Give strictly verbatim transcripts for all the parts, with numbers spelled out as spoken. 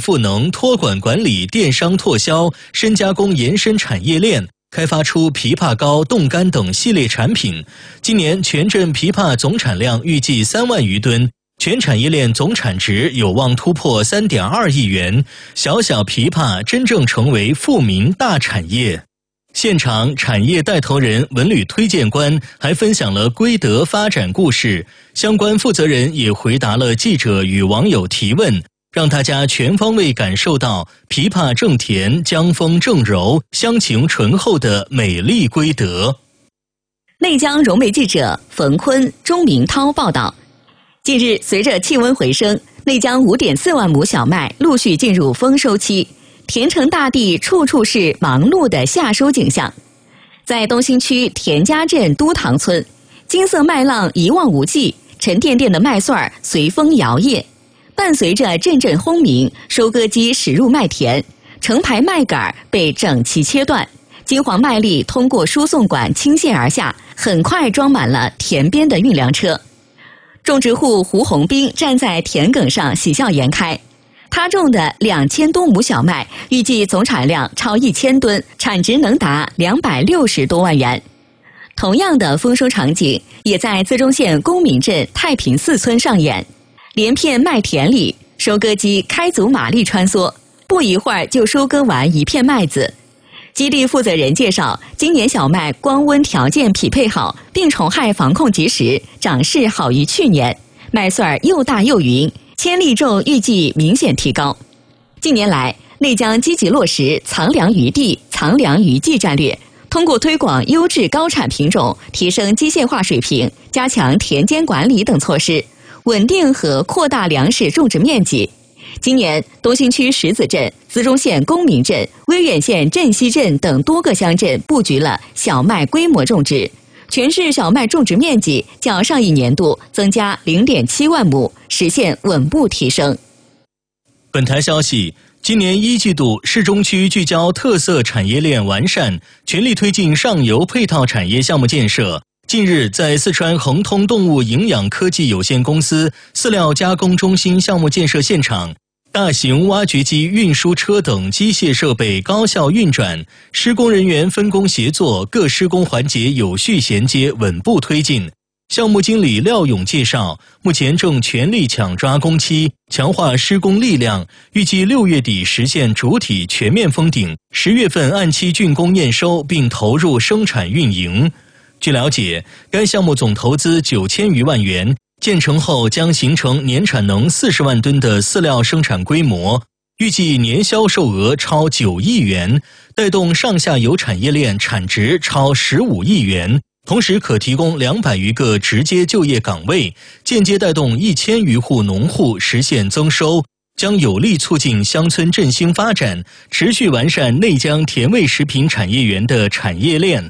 赋能托管管理、电商拓销、深加工延伸产业链，开发出枇杷膏、冻干等系列产品。今年全镇枇杷总产量预计三万余吨，全产业链总产值有望突破 三点二亿元，小小枇杷真正成为富民大产业。现场产业带头人、文旅推荐官还分享了归德发展故事，相关负责人也回答了记者与网友提问，让大家全方位感受到枇杷正甜、江风正柔、乡情醇厚的美丽归德。 内江融媒记者冯坤、钟明涛报道。近日，随着气温回升，内江 五点四万亩小麦陆续进入丰收期，田城大地处处是忙碌的夏收景象。在东兴区田家镇都塘村，金色麦浪一望无际，沉甸甸的麦穗儿随风摇曳，伴随着阵阵轰鸣，收割机驶入麦田，成排麦秆被整齐切断，金黄麦粒通过输送管倾泻而下，很快装满了田边的运粮车。种植户胡红兵站在田埂上喜笑颜开，他种的两千多亩小麦，预计总产量超一千吨，产值能达两百六十多万元。同样的丰收场景也在资中县公民镇太平寺村上演，连片麦田里，收割机开足马力穿梭，不一会儿就收割完一片麦子。基地负责人介绍，今年小麦光温条件匹配好，病虫害防控及时，长势好于去年，麦穗儿又大又匀，千粒重预计明显提高。近年来，内江积极落实藏粮于地、藏粮于技战略，通过推广优质高产品种，提升机械化水平，加强田间管理等措施，稳定和扩大粮食种植面积。今年，东兴区石子镇、资中县公民镇、威远县镇西镇等多个乡镇布局了小麦规模种植，全市小麦种植面积较上一年度增加 零点七万亩，实现稳步提升。 本台消息，今年一季度，市中区聚焦特色产业链完善，全力推进上游配套产业项目建设。近日，在四川恒通动物营养科技有限公司饲料加工中心项目建设现场，大型挖掘机、运输车等机械设备高效运转，施工人员分工协作，各施工环节有序衔接，稳步推进。项目经理廖勇介绍，目前正全力抢抓工期，强化施工力量，预计六月底实现主体全面封顶，十月份按期竣工验收，并投入生产运营。据了解，该项目总投资九千余万元，建成后将形成年产能四十万吨的饲料生产规模，预计年销售额超九亿元，带动上下游产业链产值超十五亿元，同时可提供两百余个直接就业岗位，间接带动一千余户农户实现增收，将有力促进乡村振兴发展，持续完善内江甜味食品产业园的产业链。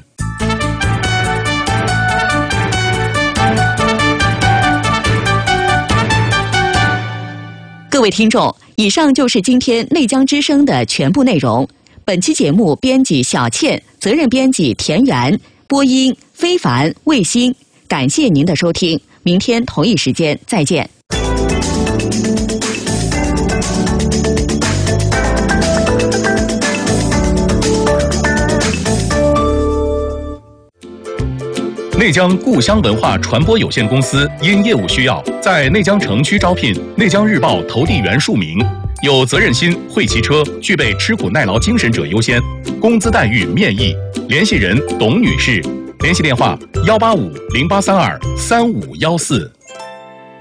各位听众，以上就是今天内江之声的全部内容。本期节目编辑小倩，责任编辑田园，播音非凡、卫星。感谢您的收听，明天同一时间再见。 内江故乡文化传播有限公司因业务需要，在内江城区招聘内江日报投递员数名，有责任心、会骑车、具备吃苦耐劳精神者优先，工资待遇面议。联系人董女士，联系电话幺八五零八三二三五幺四。